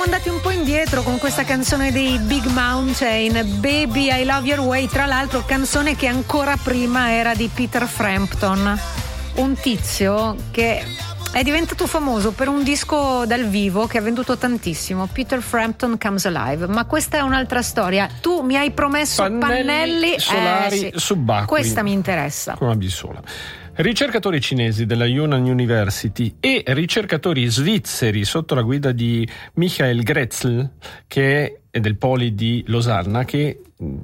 andati un po' indietro con questa canzone dei Big Mountain, Baby I Love Your Way, tra l'altro canzone che ancora prima era di Peter Frampton, un tizio che è diventato famoso per un disco dal vivo che ha venduto tantissimo, Peter Frampton Comes Alive, ma questa è un'altra storia. Tu mi hai promesso pannelli solari subacquei. Questa mi interessa. Con una B sola. Ricercatori cinesi della Yunnan University e ricercatori svizzeri sotto la guida di Michael Grätzl, che è del Poli di Losanna, che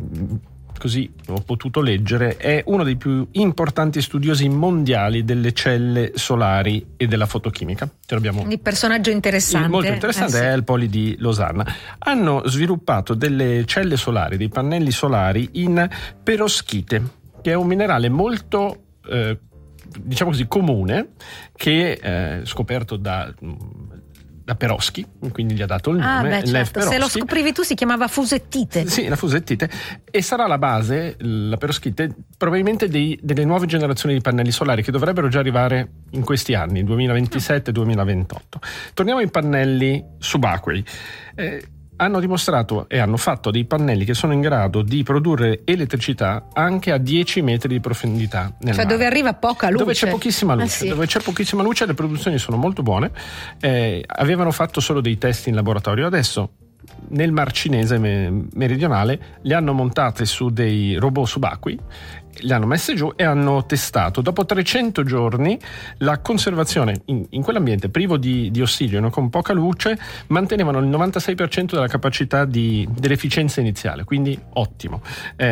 così ho potuto leggere è uno dei più importanti studiosi mondiali delle celle solari e della fotochimica. Il personaggio interessante. Molto interessante, sì. È il Poli di Losanna. Hanno sviluppato delle celle solari, dei pannelli solari in peroschite, che è un minerale molto diciamo così comune, che è scoperto da Peroschi, quindi gli ha dato il nome. Certo. Se lo scoprivi tu si chiamava fusettite. Sì, la fusettite, e sarà la base, la peroschite, probabilmente delle nuove generazioni di pannelli solari che dovrebbero già arrivare in questi anni, 2027-2028. Torniamo ai pannelli subacquei. Hanno dimostrato e hanno fatto dei pannelli che sono in grado di produrre elettricità anche a 10 metri di profondità nel mare. Dove arriva poca luce. Dove c'è pochissima luce. Sì. Dove c'è pochissima luce le produzioni sono molto buone. Avevano fatto solo dei test in laboratorio. Adesso nel Mar Cinese meridionale li hanno montate su dei robot subacquei, li hanno messe giù e hanno testato. Dopo 300 giorni la conservazione in quell'ambiente privo di ossigeno, con poca luce, mantenevano il 96% della capacità dell'efficienza iniziale, quindi ottimo.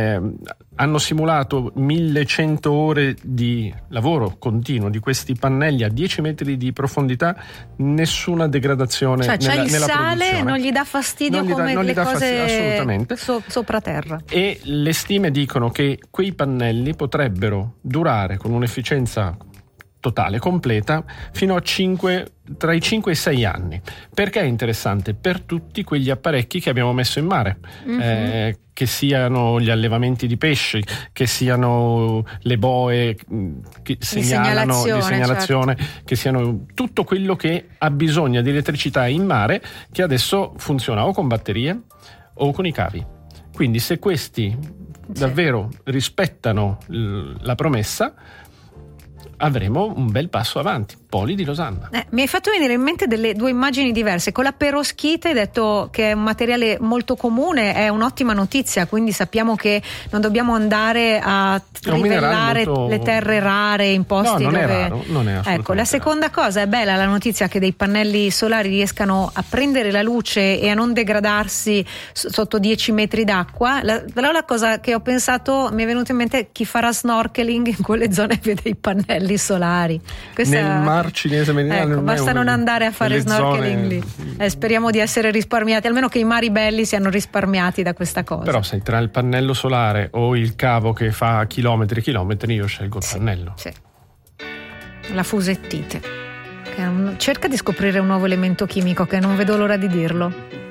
Hanno simulato 1100 ore di lavoro continuo di questi pannelli a 10 metri di profondità, nessuna degradazione nella il sale produzione. Non gli dà fastidio come le cose assolutamente. Sopra terra. E le stime dicono che quei pannelli potrebbero durare con un'efficienza totale, completa, fino a tra i 5 e i 6 anni. Perché è interessante? Per tutti quegli apparecchi che abbiamo messo in mare, che siano gli allevamenti di pesci, che siano le boe che segnalano di segnalazione, certo. Che siano tutto quello che ha bisogno di elettricità in mare, che adesso funziona o con batterie o con i cavi. Quindi se questi davvero rispettano la promessa, avremo un bel passo avanti. Poli di Losanna. Mi hai fatto venire in mente due immagini diverse. Con la peroschite hai detto che è un materiale molto comune, è un'ottima notizia, quindi sappiamo che non dobbiamo andare a rivellare le terre rare in posti non dove... è raro, non è assolutamente Ecco, la seconda cosa, è bella la notizia che dei pannelli solari riescano a prendere la luce e a non degradarsi sotto 10 metri d'acqua. Però la cosa che ho pensato, mi è venuto in mente, chi farà snorkeling in quelle zone vede i pannelli solari. Nel Mar Cinese meridionale, ecco, basta non andare a fare snorkeling lì. Speriamo di essere risparmiati, almeno che i mari belli siano risparmiati da questa cosa. Però sai, tra il pannello solare o il cavo che fa chilometri e chilometri, io scelgo il pannello. Sì. La fusettite, cerca di scoprire un nuovo elemento chimico che non vedo l'ora di dirlo.